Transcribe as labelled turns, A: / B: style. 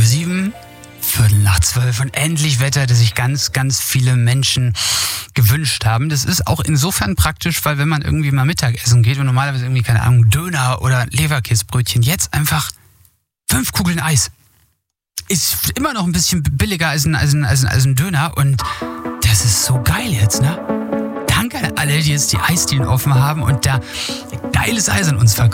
A: 7:15, 11:45 und endlich Wetter, das sich ganz, ganz viele Menschen gewünscht haben. Das ist auch insofern praktisch, weil wenn man irgendwie mal Mittagessen geht und normalerweise irgendwie, keine Ahnung, Döner oder Leberkäsebrötchen, jetzt einfach 5 Kugeln Eis. Ist immer noch ein bisschen billiger als ein Döner und das ist so geil jetzt, ne? Danke an alle, die jetzt die Eisdielen offen haben und da geiles Eis an uns verkaufen.